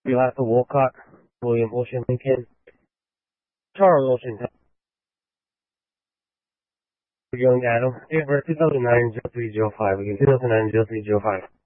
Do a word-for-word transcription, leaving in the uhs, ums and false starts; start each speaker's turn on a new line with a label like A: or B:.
A: Eliza Walcott, William Ocean Lincoln, Charles Ocean, Young Adam, date of birth two thousand nine, zero three zero five, again two thousand nine, zero three zero five.